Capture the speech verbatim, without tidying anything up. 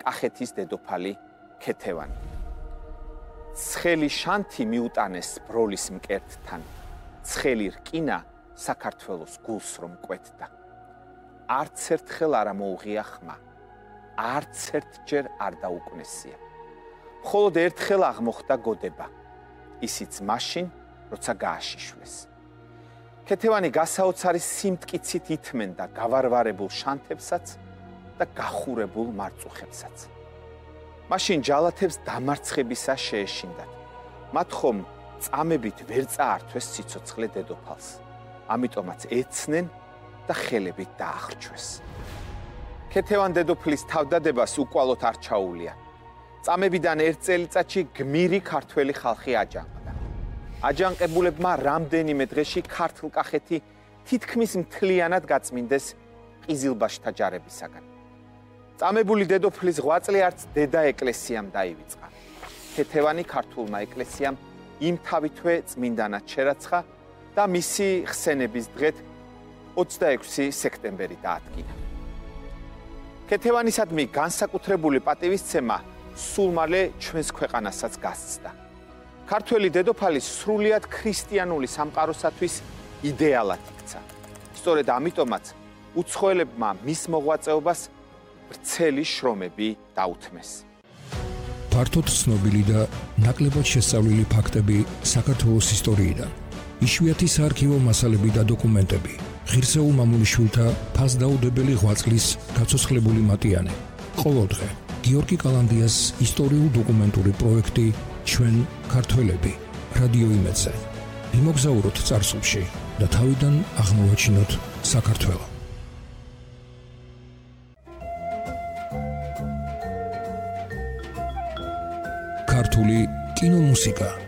კახეთის დედოფალი ქეთევანი. ცხელი შანთი მიუტანეს ბროლის მკერდთან, ცხელი რკინა საქართველოს გულს რომ კვეთდა. არც ერთხელ არ მოუღია ხმა, არც ერთჯერ არ დაუკვნესია. მხოლოდ ერთხელ აღმოხდა გოდება, ისიც მაშინ, როცა გააშიშვლეს. ქეთევანი გასაოცარი სიმტკიცით ითმენდა გავარვარებულ შანთებსაც და გახურებულ მარწუხებსაც. მაშინ ჯალათებს დამარცხებისა შეეშინდათ. მათ ხომ წამებით ვერ წაართვეს სიცოცხლე დედოფალს. ამიტომაც ეცნენ და ხელებით დაახრჩვეს. ქეთევან დედოფლის თავდადებას უკვალოდ არ ჩაუვლია. წამებიდან ერთ წელიწადში გმირი ქართველი ხალხი აჯანყდა. აჯანყებულებმა რამდენიმე დღეში ქართლ-კახეთი თითქმის მთლიანად გაწმინდეს ყიზილბაშთა ჯარებისაგან. წამებული დედოფლის ღვაწლი არც დედა ეკლესიამ დაივიწყა. ქეთევანი ქართულმა ეკლესიამ იმთავითვე წმინდანად შერაცხა და მისი ხსენების დღეთ ოცდაექვსი სექტემბერი დაადგინა. ქეთევანისადმი განსაკუთრებული პატივისცემა სულ მალე ჩვენს ქვეყანასაც გასცდა. ქართველი დედოფალი სრულიად ქრისტიანული სამყაროსათვის იდეალად იქცა. სწორედ ამიტომაც უცხოელებმა მის მოღვაწეობას ვრცელი შრომები დაუთმეს. ფართოდ ცნობილი და ნაკლებად შესწავლილი ფაქტები საქართველოს ისტორიიდან. იშვიათი საარქივო მასალები და დოკუმენტები. ღირსეულ მამულიშვილთა ფასდაუდებელი ღვაწლის გაცოცხლებული მატიანე. ყოველდღე გიორგი კალანდიას ისტორიულ-დოკუმენტური პროექტი ჩვენ ქართველები რადიო იმედზე. ვიმოგზაუროთ წარსულში და თავიდან აღმოვაჩინოთ საქართველო. ქართული კინომუსიკა